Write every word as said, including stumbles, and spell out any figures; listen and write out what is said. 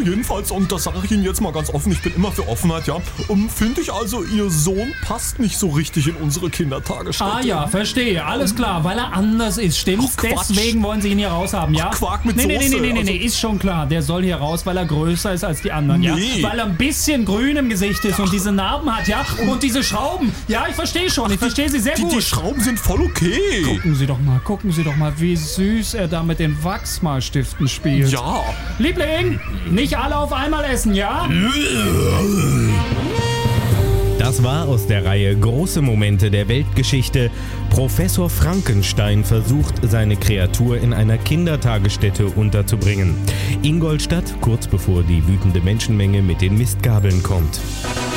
Also jedenfalls, und das sage ich Ihnen jetzt mal ganz offen, ich bin immer für Offenheit, ja, um, finde ich also, Ihr Sohn passt nicht so richtig in unsere Kindertagesstätte. Ah ja, verstehe, alles klar, weil er anders ist, stimmt's? Ach, Quatsch. Deswegen wollen Sie ihn hier raushaben, ja? Ach, Quark mit nee, nee, Soße. nee, nee, nee, Also- nee, ist schon klar, der soll hier raus, weil er größer ist als die anderen, ja? Nee. Weil er ein bisschen grün im Gesicht ist und diese Narben hat, ja? Und diese Schrauben, ja, ich verstehe schon, ich verstehe Sie sehr Die, gut. die Schrauben sind voll okay. Gucken Sie doch mal, gucken Sie doch mal, wie süß er da mit den Wachsmalstiften spielt. Ja. Liebling, nicht alle auf einmal essen, ja? Das war aus der Reihe Große Momente der Weltgeschichte. Professor Frankenstein versucht, seine Kreatur in einer Kindertagesstätte unterzubringen. Ingolstadt, kurz bevor die wütende Menschenmenge mit den Mistgabeln kommt.